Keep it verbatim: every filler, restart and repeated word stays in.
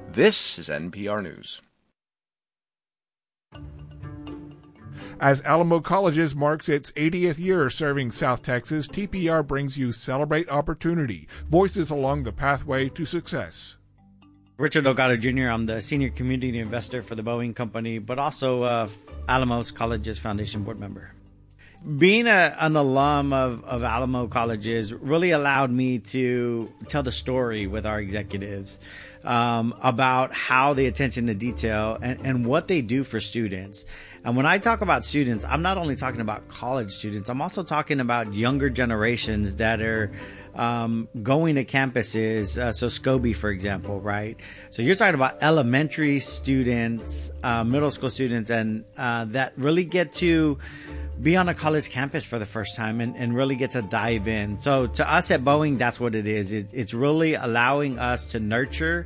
This is N P R News. As Alamo Colleges marks its eightieth year serving South Texas, T P R brings you Celebrate Opportunity, voices along the pathway to success. Richard Delgado Junior I'm the senior community investor for the Boeing Company, but also uh, Alamo Colleges Foundation board member. Being a, an alum of, of Alamo Colleges really allowed me to tell the story with our executives um, about how the attention to detail and, and what they do for students. And when I talk about students, I'm not only talking about college students, I'm also talking about younger generations that are um, going to campuses. Uh, so SCOBY, for example, right? So you're talking about elementary students, uh, middle school students, and uh, that really get to be on a college campus for the first time and, and really get to dive in. So to us at Boeing, that's what it is. It, it's really allowing us to nurture